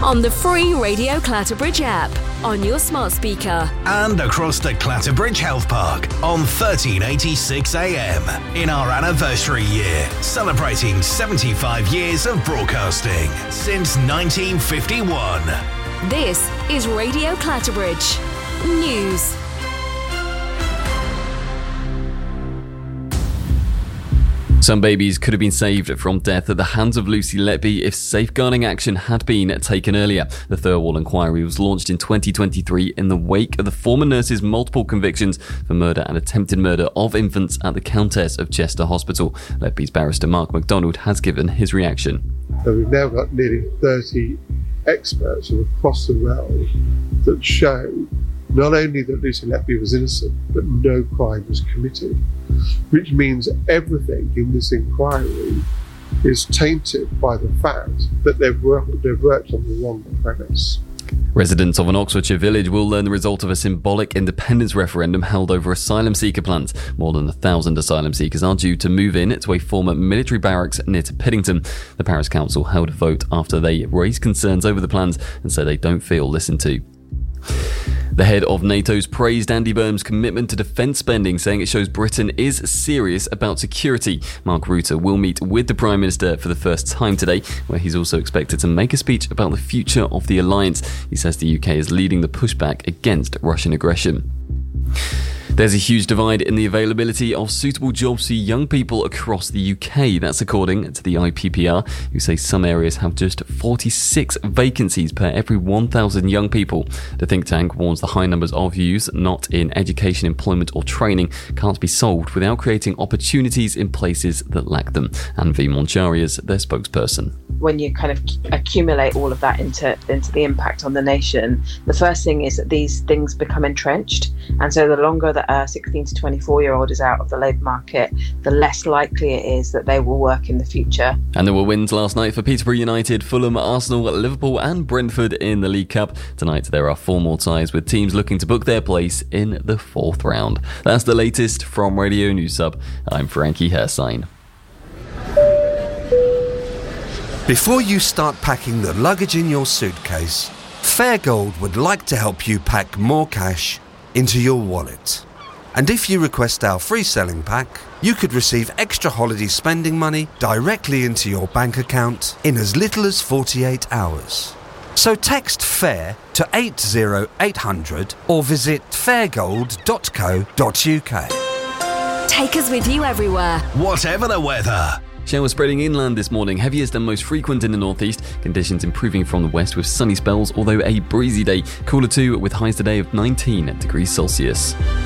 on the free Radio Clatterbridge app, on your smart speaker, and across the Clatterbridge Health Park on 1386 AM in our anniversary year, celebrating 75 years of broadcasting since 1951. This is Radio Clatterbridge News. Some babies could have been saved from death at the hands of Lucy Letby if safeguarding action had been taken earlier. The Thirlwall inquiry was launched in 2023 in the wake of the former nurse's multiple convictions for murder and attempted murder of infants at the Countess of Chester Hospital. Letby's barrister Mark MacDonald has given his reaction. So we've now got nearly 30 experts from across the realm that show not only that Lucy Letby was innocent, but no crime was committed, which means everything in this inquiry is tainted by the fact that they've worked on the wrong premise. Residents of an Oxfordshire village will learn the result of a symbolic independence referendum held over asylum seeker plans. More than 1,000 asylum seekers are due to move in to a former military barracks near to Piddington. The Parish Council held a vote after they raised concerns over the plans and say they don't feel listened to. The head of NATO's praised Andy Burnham's commitment to defence spending, saying it shows Britain is serious about security. Mark Rutte will meet with the Prime Minister for the first time today, where he's also expected to make a speech about the future of the alliance. He says the UK is leading the pushback against Russian aggression. There's a huge divide in the availability of suitable jobs for young people across the UK. That's according to the IPPR, who say some areas have just 46 vacancies per every 1,000 young people. The think tank warns the high numbers of youths not in education, employment or training can't be solved without creating opportunities in places that lack them. Anne V. Monchari is their spokesperson. When you kind of accumulate all of that into the impact on the nation, the first thing is that these things become entrenched. And so the longer that a 16 to 24-year-old is out of the labour market, the less likely it is that they will work in the future. And there were wins last night for Peterborough United, Fulham, Arsenal, Liverpool and Brentford in the League Cup. Tonight there are 4 more ties with teams looking to book their place in the 4th round. That's the latest from Radio News Sub. I'm Frankie Hersign. Before you start packing the luggage in your suitcase, Fairgold would like to help you pack more cash into your wallet. And if you request our free selling pack, you could receive extra holiday spending money directly into your bank account in as little as 48 hours. So text FAIR to 80800 or visit fairgold.co.uk. Take us with you everywhere, whatever the weather. Showers spreading inland this morning, heaviest and most frequent in the northeast. Conditions improving from the west with sunny spells, although a breezy day. Cooler too, with highs today of 19 degrees Celsius.